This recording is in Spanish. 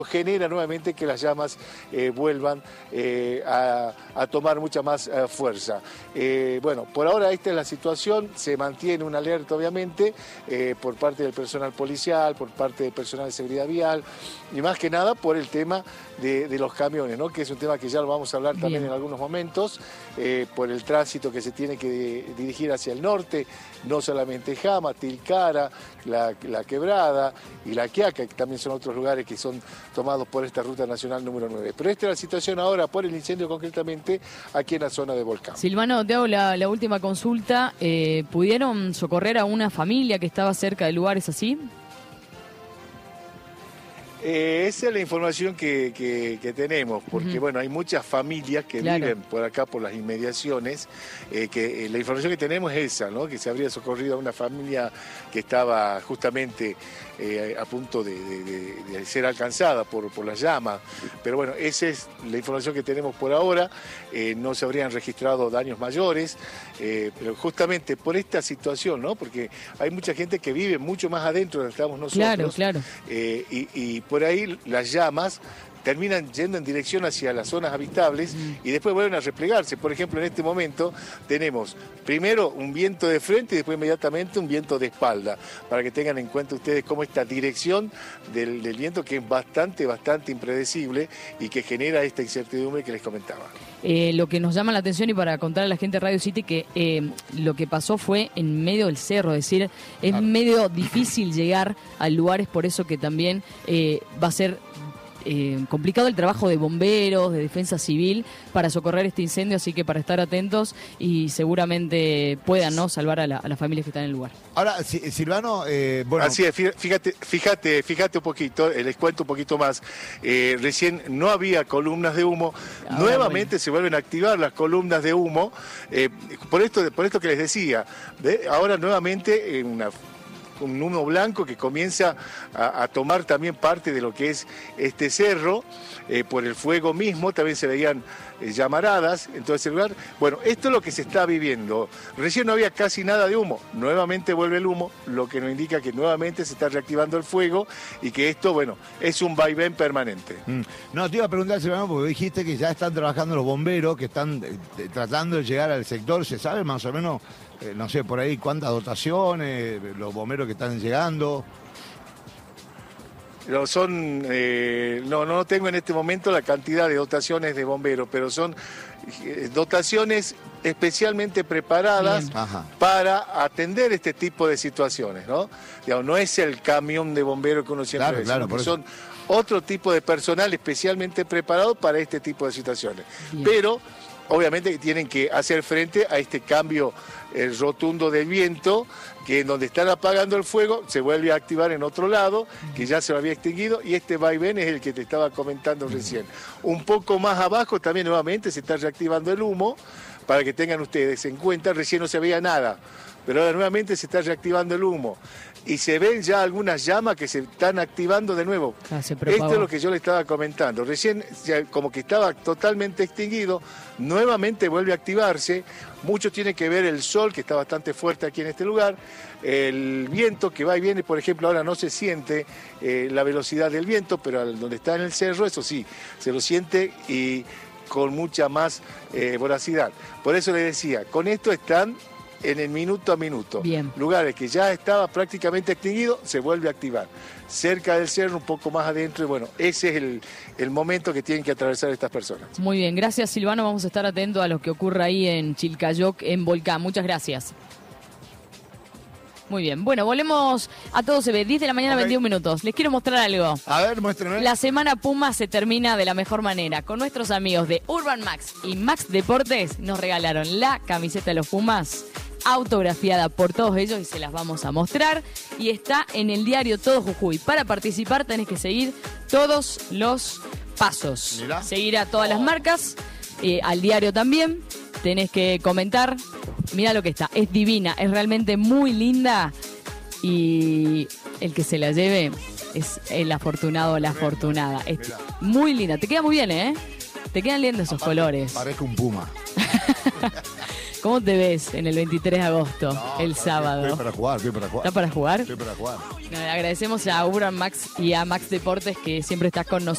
genera nuevamente que las llamas vuelvan a tomar mucha más fuerza. Bueno, por ahora esta es la situación, se mantiene una alerta obviamente por parte del personal policial, por parte del personal de seguridad vial y más que nada por el tema de los camiones, ¿no? Que es un tema que ya lo vamos a hablar también en algunos momentos, por el tránsito que se tiene que dirigir hacia el norte, no solamente Jama, Tilcara, la Quebrada y La Quiaca, que también son otros lugares que son tomados por esta ruta nacional número 9. Pero esta es la situación ahora por el incendio concretamente aquí en la zona de Volcán. Silvano, te hago la última consulta. ¿Pudieron socorrer a una familia que estaba cerca del lugar, es así? Esa es la información que tenemos, porque bueno, hay muchas familias que viven por acá, por las inmediaciones, que la información que tenemos es esa, ¿no? Que se habría socorrido a una familia que estaba justamente a punto de ser alcanzada por las llamas, pero bueno, esa es la información que tenemos por ahora, no se habrían registrado daños mayores, pero justamente por esta situación, ¿no? Porque hay mucha gente que vive mucho más adentro de donde estamos nosotros, y por ahí las llamas terminan yendo en dirección hacia las zonas habitables y después vuelven a replegarse. Por ejemplo, en este momento tenemos primero un viento de frente y después inmediatamente un viento de espalda, para que tengan en cuenta ustedes cómo esta dirección del viento, que es bastante impredecible y que genera esta incertidumbre que les comentaba. Lo que nos llama la atención, y para contar a la gente de Radio City, que lo que pasó fue en medio del cerro, es decir, es medio difícil llegar a lugares, por eso que también va a ser complicado el trabajo de bomberos, de defensa civil para socorrer este incendio, así que para estar atentos y seguramente puedan, ¿no?, salvar a las familias que están en el lugar. Ahora, Silvano, bueno... Así es, fíjate un poquito, les cuento un poquito más. Recién no había columnas de humo, nuevamente se vuelven a activar las columnas de humo, por esto que les decía, ahora nuevamente un humo blanco que comienza a tomar también parte de lo que es este cerro, por el fuego mismo, también se veían llamaradas en todo ese lugar. Bueno, esto es lo que se está viviendo. Recién no había casi nada de humo, nuevamente vuelve el humo, lo que nos indica que nuevamente se está reactivando el fuego y que esto, bueno, es un vaivén permanente. No, te iba a preguntar, Silvano, porque dijiste que ya están trabajando los bomberos, que están tratando de llegar al sector. ¿Se sabe más o menos, no sé, por ahí cuántas dotaciones, los bomberos que están llegando? No tengo en este momento la cantidad de dotaciones de bomberos, pero son dotaciones especialmente preparadas para atender este tipo de situaciones, ¿no? Digamos, no es el camión de bomberos que uno siempre ve, sino que son otro tipo de personal especialmente preparado para este tipo de situaciones. Pero obviamente tienen que hacer frente a este cambio rotundo del viento, que en donde están apagando el fuego se vuelve a activar en otro lado, que ya se lo había extinguido, y este vaivén es el que te estaba comentando recién. Un poco más abajo también nuevamente se está reactivando el humo, para que tengan ustedes en cuenta, recién no se veía nada, pero ahora nuevamente se está reactivando el humo. Y se ven ya algunas llamas que se están activando de nuevo. Esto es lo que yo le estaba comentando. Recién, como que estaba totalmente extinguido, nuevamente vuelve a activarse. Mucho tiene que ver el sol, que está bastante fuerte aquí en este lugar, el viento que va y viene. Por ejemplo, ahora no se siente la velocidad del viento, pero donde está en el cerro, eso sí, se lo siente y con mucha más voracidad. Por eso les decía, con esto están en el minuto a minuto. Lugares que ya estaba prácticamente extinguido, se vuelve a activar. Cerca del cerro, un poco más adentro, y bueno, ese es el momento que tienen que atravesar estas personas. Muy bien, gracias Silvano, vamos a estar atentos a lo que ocurra ahí en Chilcayoc, en Volcán. Muchas gracias. Muy bien, bueno, volvemos a Todo se ve, 10 de la mañana, 21 minutos. Les quiero mostrar algo. A ver, muéstrenme. La semana Puma se termina de la mejor manera. Con nuestros amigos de Urban Max y Max Deportes nos regalaron la camiseta de los Pumas, autografiada por todos ellos, y se las vamos a mostrar, y está en el diario Todo Jujuy. Para participar tenés que seguir todos los pasos. Mirá. Seguir a todas las marcas, al diario también, tenés que comentar. Mirá lo que está, es divina, es realmente muy linda, y el que se la lleve es el afortunado o la afortunada. Es muy linda, te queda muy bien, ¿eh? Te quedan lindos esos colores. Parezco un puma. ¿Cómo te ves en el 23 de agosto, el sábado? Estoy para jugar. ¿Está para jugar? Estoy para jugar. Agradecemos a Urban Max y a Max Deportes, que siempre estás con nosotros.